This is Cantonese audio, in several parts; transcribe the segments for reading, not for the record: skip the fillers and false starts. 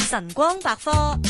晨光百科。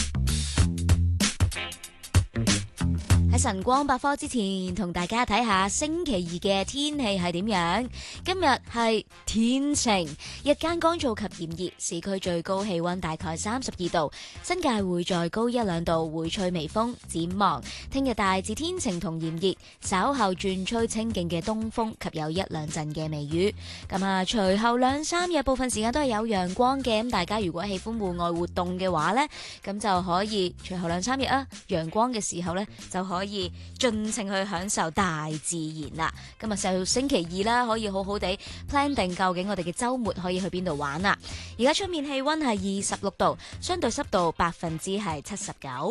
喺晨光百科之前，同大家睇下星期二嘅天氣係點樣。今日係天晴，日間乾燥及炎熱，市區最高氣溫大概32度，新界會再高1-2度，會吹微風。展望聽日大致天晴同炎熱，稍後轉吹清勁嘅東風及有1-2陣嘅微雨。咁隨後2-3日部分時間都係有陽光嘅。咁大家如果喜歡戶外活動嘅話呢，咁就可以隨後2-3日陽光嘅時候呢，就可以盡情去享受大自然啦。今日就星期二啦，可以好好地 plan 定究竟我哋嘅週末可以去邊度玩啦。而家出面氣溫係26度，相對濕度79%。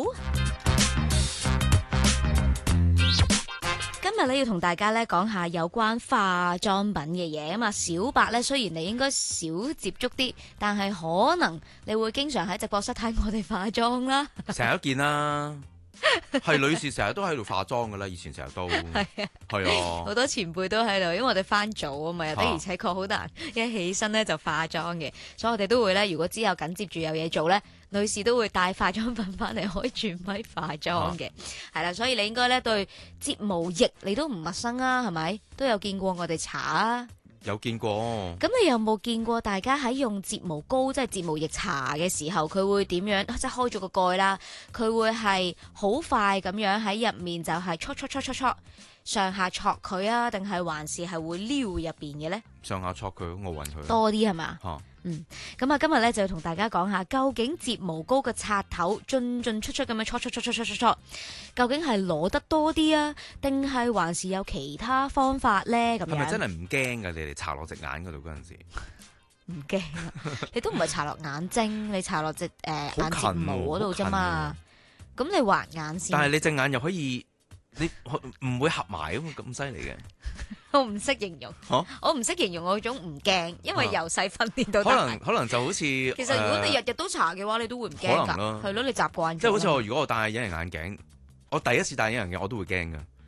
今日咧要同大家咧講下有關化妝品嘅嘢啊嘛。小白咧雖然你應該少接觸啲，但係可能你會經常喺直播室睇我哋化妝啦。 成日都見啦，係女士成日都喺度化妝噶啦，以前成日都係啊， 好多前輩都喺度，因為我哋翻早啊嘛，的而且確好難一起身咧就化妝嘅，所以我哋都會咧，如果之後緊接住有嘢做咧，女士都會帶化妝品翻嚟，可以轉咪化妝嘅，係啦，所以你應該咧對睫毛液你都唔陌生啊，係咪？都有見過我哋搽啊。 有見過。 咁你有冇見過大家喺用睫毛膏即係睫毛液搽嘅時候，佢會點樣？即係開咗個蓋啦，佢會係好快咁樣喺入面就係搓上下搓佢啊，定係還是係會撩入邊嘅呢？ 上下搓佢，我暈佢多啲係嘛？咁啊，今日咧就要同大家講下，究竟睫毛膏嘅刷頭進出咁樣搓，究竟係攞得多啲啊，定係還是有其他方法咧？咁樣係咪真係唔驚㗎？你哋搽落隻眼嗰度嗰陣時， 唔驚啊！你都唔係搽落眼睛，你搽落隻眼睫毛嗰度啫嘛。咁你畫眼線， 但係你隻眼又可以，你唔會合埋咁犀利嘅。 我唔識形容，我唔識形容我嗰種唔驚，因為由細訓練到大。 可能就好似其實如果你日日都搽嘅話，你都會唔驚㗎。係咯，你習慣咗。 即係好似如果我戴隱形眼鏡，我第一次戴隱形眼鏡我都會驚㗎。